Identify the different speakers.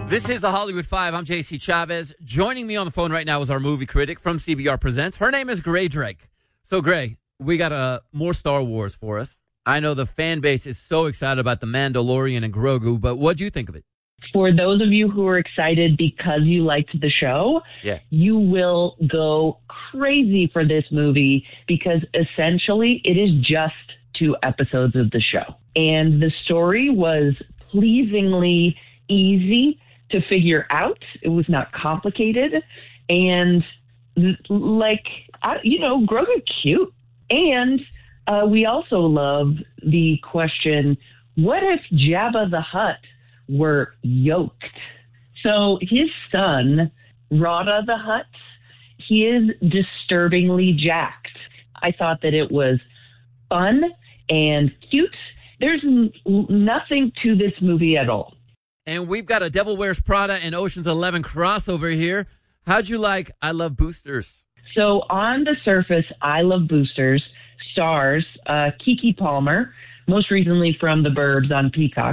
Speaker 1: This is the Hollywood Five. I'm JC Chavez. Joining me on the phone right now is our movie critic from CBR Presents. Her name is Gray Drake. So, Gray, we got more Star Wars for us. I know the fan base is so excited about The Mandalorian and Grogu, but what do you think of it?
Speaker 2: For those of you who are excited because you liked the show, you will go crazy for this movie because essentially it is just 2 episodes of the show. And the story was pleasingly easy to figure out. It was not complicated. And Grogu cute. And we also love the question, what if Jabba the Hutt were yoked? So his son, Rada the Hutt, he is disturbingly jacked. I thought that it was fun and cute. There's nothing to this movie at all.
Speaker 1: And we've got a Devil Wears Prada and Ocean's 11 crossover here. How'd you like I Love Boosters?
Speaker 2: So on the surface, I Love Boosters stars Keke Palmer, most recently from The Burbs on Peacock.